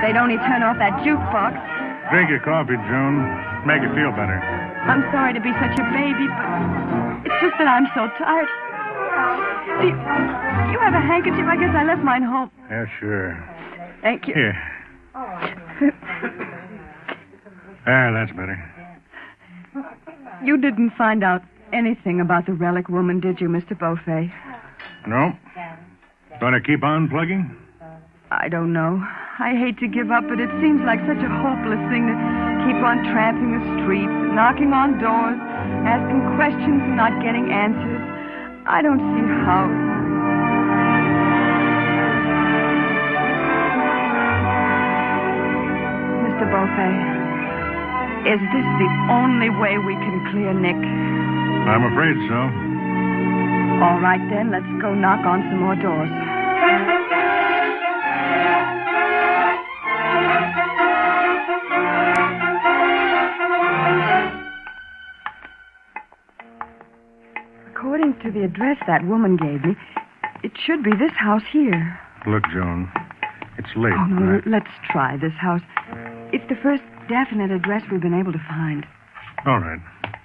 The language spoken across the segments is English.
they'd only turn off that jukebox. Drink your coffee, Joan. Make you feel better. I'm sorry to be such a baby, but it's just that I'm so tired. Do you have a handkerchief? I guess I left mine home. Yeah, sure. Thank you. Here. There, that's better. You didn't find out anything about the relic woman, did you, Mr. Beaufay? No? Gonna keep on plugging? I don't know. I hate to give up, but it seems like such a hopeless thing to keep on tramping the streets, knocking on doors, asking questions and not getting answers. I don't see how. Mr. Beaufay, is this the only way we can clear Nick? I'm afraid so. All right, then, let's go knock on some more doors. According to the address that woman gave me, it should be this house here. Look, Joan, it's late. Oh, no, right? let's try this house. It's the first definite address we've been able to find. All right.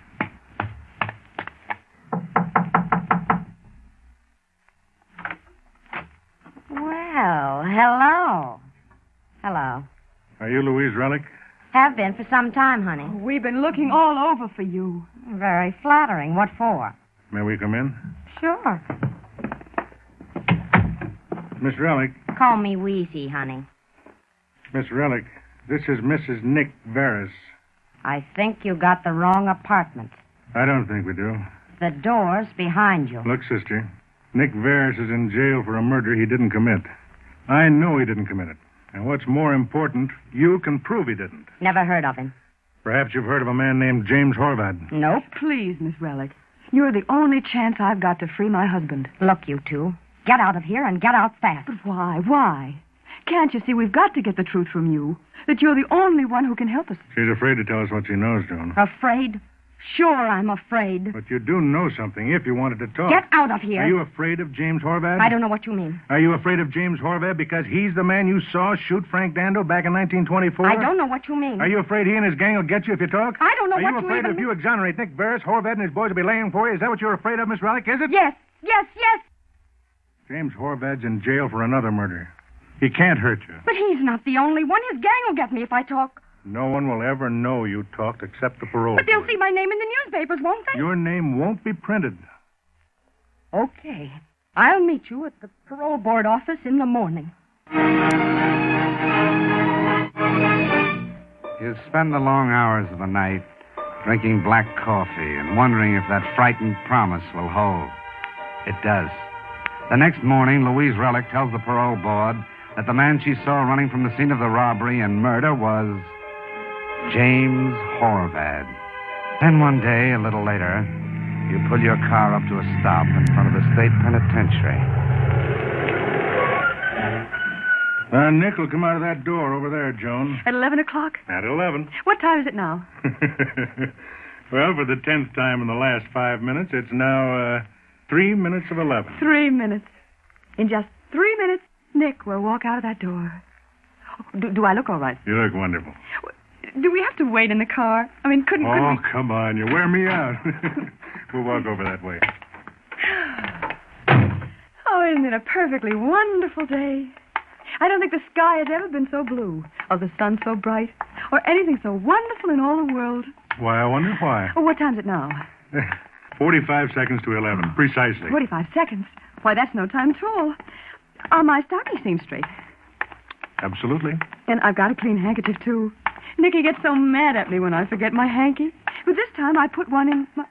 Well, hello. Hello. Are you Louise Relic? Have been for some time, honey. We've been looking all over for you. Very flattering. What for? May we come in? Sure. Miss Relic. Call me Wheezy, honey. Miss Relic, this is Mrs. Nick Veris. I think you got the wrong apartment. I don't think we do. The door's behind you. Look, sister, Nick Veris is in jail for a murder he didn't commit. I know he didn't commit it. And what's more important, you can prove he didn't. Never heard of him. Perhaps you've heard of a man named James Horvad. Nope. Please, Miss Relic. You're the only chance I've got to free my husband. Look, you two. Get out of here and get out fast. But why? Why? Can't you see we've got to get the truth from you? That you're the only one who can help us. She's afraid to tell us what she knows, Joan. Afraid? Sure, I'm afraid. But you do know something if you wanted to talk. Get out of here. Are you afraid of James Horvad? I don't know what you mean. Are you afraid of James Horvad because he's the man you saw shoot Frank Dando back in 1924? I don't know what you mean. Are you afraid he and his gang will get you if you talk? I don't know Are what you you afraid even if you exonerate Nick Veris, Horvad and his boys will be laying for you? Is that what you're afraid of, Miss Relic? Is it? Yes, yes, yes. James Horvad's in jail for another murder. He can't hurt you. But he's not the only one. His gang will get me if I talk. No one will ever know you talked except the parole But they'll board. see my name in the newspapers, won't they? Your name won't be printed. Okay. I'll meet you at the parole board office in the morning. You spend the long hours of the night drinking black coffee and wondering if that frightened promise will hold. It does. The next morning, Louise Relic tells the parole board that the man she saw running from the scene of the robbery and murder was James Horvad. Then one day, a little later, you pull your car up to a stop in front of the state penitentiary. Nick will come out of that door over there, Joan. At 11 o'clock? At 11. What time is it now? Well, for the 10th time in the last 5 minutes, it's now 3 minutes of 11. 3 minutes. In just 3 minutes, Nick will walk out of that door. Do I look all right? You look wonderful. Do we have to wait in the car? I mean, couldn't Oh, we... come on. You wear me out. We'll walk over that way. Oh, isn't it a perfectly wonderful day? I don't think the sky has ever been so blue, or the sun so bright, or anything so wonderful in all the world. Why, I wonder why. Oh, what time's it now? 45 seconds to 11, precisely. 45 seconds. Why, that's no time at all. Are my stockings seem straight? Absolutely. And I've got a clean handkerchief, too. Nicky gets so mad at me when I forget my hanky. But this time I put one in my...